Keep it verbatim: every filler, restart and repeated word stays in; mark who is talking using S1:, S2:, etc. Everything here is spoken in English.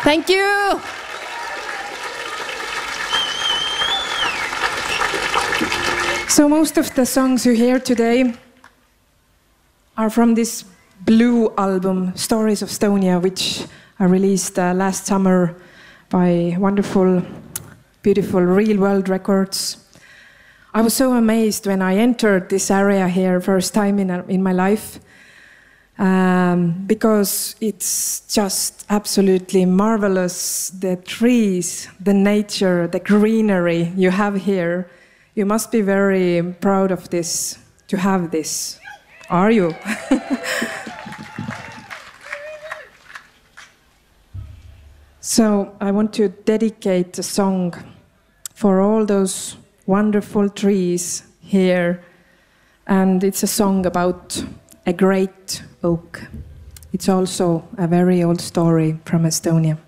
S1: Thank you. So most of the songs you hear today are from this blue album, Stories of Estonia, which I released uh, last summer by wonderful, beautiful Real World Records. I was so amazed when I entered this area here first time in, in my life, um, because it's just absolutely marvelous, the trees, the nature, the greenery you have here. You must be very proud of this, to have this. Are you? So I want to dedicate a song for all those wonderful trees here. And it's a song about a great oak. It's also a very old story from Estonia.